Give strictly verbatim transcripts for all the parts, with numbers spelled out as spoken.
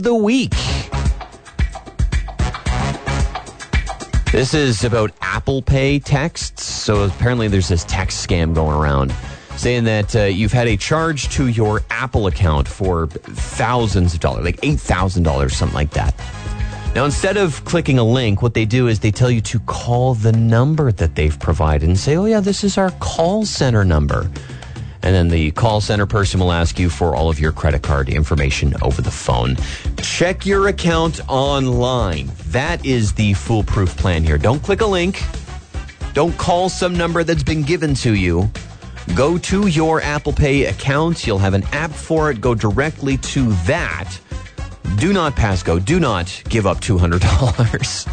The week. This is about Apple Pay texts. So apparently there's this text scam going around saying that uh, you've had a charge to your Apple account for thousands of dollars, like eight thousand dollars, something like that. Now, instead of clicking a link, what they do is they tell you to call the number that they've provided and say, oh yeah, this is our call center number. And then the call center person will ask you for all of your credit card information over the phone. Check your account online. That is the foolproof plan here. Don't click a link. Don't call some number that's been given to you. Go to your Apple Pay account. You'll have an app for it. Go directly to that. Do not pass go. Do not give up two hundred dollars.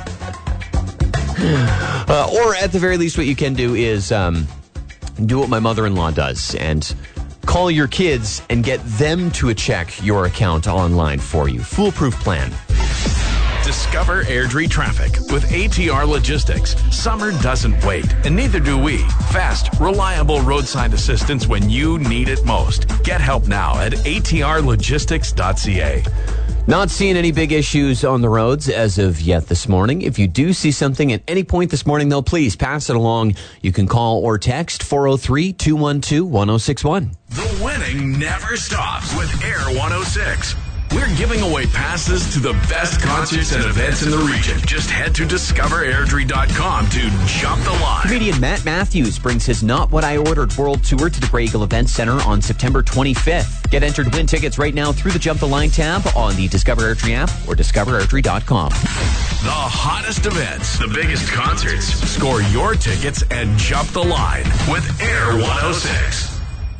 uh, or at the very least, what you can do is... Um, do what my mother-in-law does and call your kids and get them to check your account online for you. Foolproof plan. Discover Airdrie traffic with A T R Logistics. Summer doesn't wait, and neither do we. Fast, reliable roadside assistance when you need it most. Get help now at a t r logistics dot c a. Not seeing any big issues on the roads as of yet this morning. If you do see something at any point this morning, though, please pass it along. You can call or text four oh three, two one two, one oh six one. The winning never stops with Air one oh six. We're giving away passes to the best concerts and events in the region. Just head to discover airdrie dot com to jump the line. Comedian Matt Matthews brings his Not What I Ordered World Tour to the Grey Eagle Event Center on September twenty-fifth. Get entered to win tickets right now through the Jump the Line tab on the Discover Airdrie app or discover airdrie dot com. The hottest events, the biggest concerts. Score your tickets and jump the line with Air one oh six.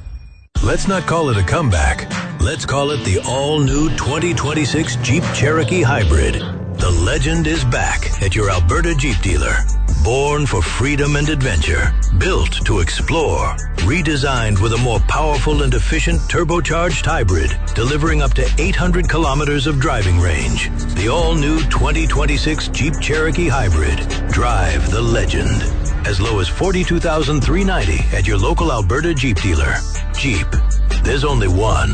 Let's not call it a comeback. Let's call it the all-new twenty twenty-six Jeep Cherokee Hybrid. The legend is back at your Alberta Jeep dealer. Born for freedom and adventure. Built to explore. Redesigned with a more powerful and efficient turbocharged hybrid. Delivering up to eight hundred kilometers of driving range. The all-new twenty twenty-six Jeep Cherokee Hybrid. Drive the legend. As low as forty-two thousand three hundred ninety dollars at your local Alberta Jeep dealer. Jeep. There's only one.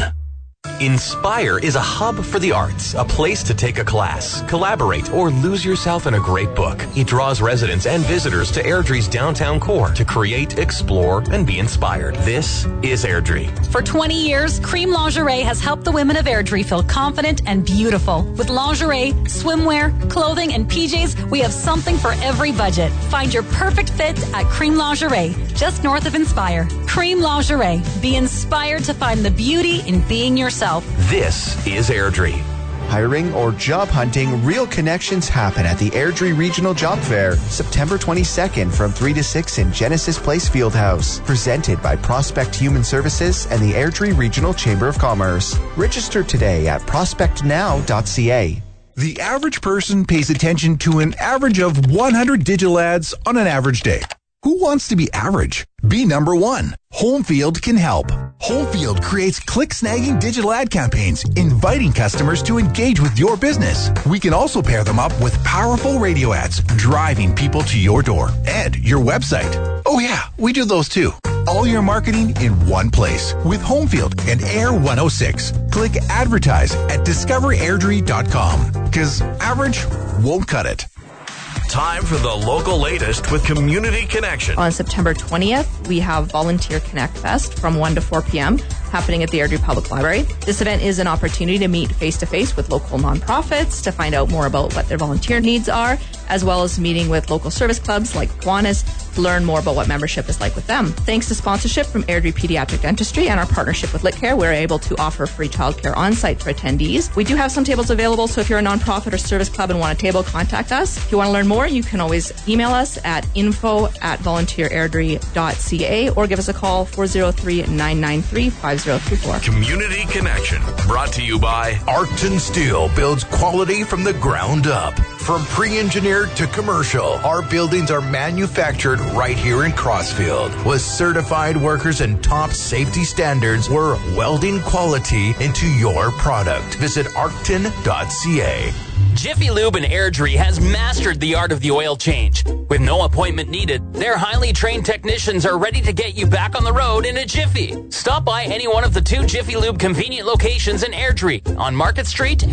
Inspire is a hub for the arts, a place to take a class, collaborate, or lose yourself in a great book. It draws residents and visitors to Airdrie's downtown core to create, explore, and be inspired. This is Airdrie. For twenty years, Cream Lingerie has helped the women of Airdrie feel confident and beautiful. With lingerie, swimwear, clothing, and P Js, we have something for every budget. Find your perfect fit at Cream Lingerie, just north of Inspire. Cream Lingerie. Be inspired to find the beauty in being yourself. This is Airdrie. Hiring or job hunting, real connections happen at the Airdrie Regional Job Fair, September twenty-second from three to six in Genesis Place Fieldhouse. Presented by Prospect Human Services and the Airdrie Regional Chamber of Commerce. Register today at prospect now dot c a. The average person pays attention to an average of one hundred digital ads on an average day. Who wants to be average? Be number one. Homefield can help. Homefield creates click-snagging digital ad campaigns, inviting customers to engage with your business. We can also pair them up with powerful radio ads, driving people to your door and your website. Oh yeah, we do those too. All your marketing in one place with Homefield and Air one oh six. Click advertise at discover airdrie dot com because average won't cut it. Time for the local latest with Community Connection. On September twentieth, we have Volunteer Connect Fest from one to four p.m. happening at the Airdrie Public Library. This event is an opportunity to meet face-to-face with local nonprofits to find out more about what their volunteer needs are, as well as meeting with local service clubs like Kiwanis to learn more about what membership is like with them. Thanks to sponsorship from Airdrie Pediatric Dentistry and our partnership with LitCare, we're able to offer free childcare on-site for attendees. We do have some tables available, so if you're a nonprofit or service club and want a table, contact us. If you want to learn more, you can always email us at info at volunteer airdrie dot c a or give us a call four oh three, nine nine three, five oh three four. Community Connection, brought to you by Arcton Steel builds quality from the ground up. From pre-engineered to commercial, our buildings are manufactured right here in Crossfield. With certified workers and top safety standards, we're welding quality into your product. Visit arcton dot c a. Jiffy Lube in Airdrie has mastered the art of the oil change. With no appointment needed, their highly trained technicians are ready to get you back on the road in a jiffy. Stop by any one of the two Jiffy Lube convenient locations in Airdrie on Market Street and Main Street.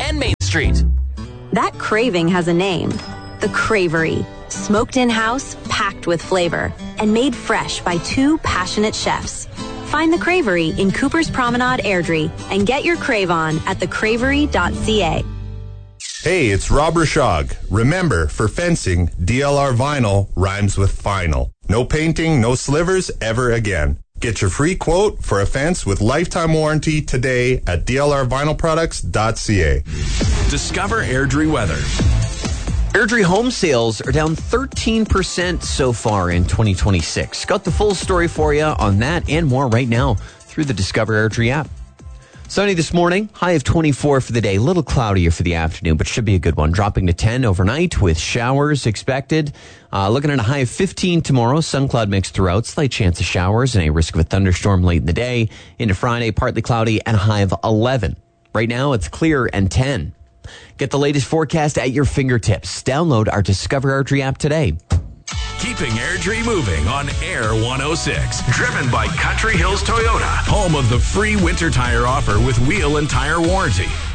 Street. That craving has a name. The Cravery. Smoked in-house, packed with flavor, and made fresh by two passionate chefs. Find The Cravery in Cooper's Promenade, Airdrie, and get your crave on at the cravery dot c a. Hey, it's Rob Rashog. Remember, for fencing, D L R vinyl rhymes with final. No painting, no slivers ever again. Get your free quote for a fence with lifetime warranty today at d l r vinyl products dot c a. Discover Airdrie weather. Airdrie home sales are down thirteen percent so far in twenty twenty-six. Got the full story for you on that and more right now through the Discover Airdrie app. Sunny this morning, high of twenty-four for the day. A little cloudier for the afternoon, but should be a good one. Dropping to ten overnight with showers expected. Uh, looking at a high of fifteen tomorrow. Sun cloud mix throughout. Slight chance of showers and a risk of a thunderstorm late in the day. Into Friday, partly cloudy and a high of eleven. Right now, it's clear and ten. Get the latest forecast at your fingertips. Download our Discover Airdrie app today. Keeping Airdrie moving on Air one oh six. Driven by Country Hills Toyota. Home of the free winter tire offer with wheel and tire warranty.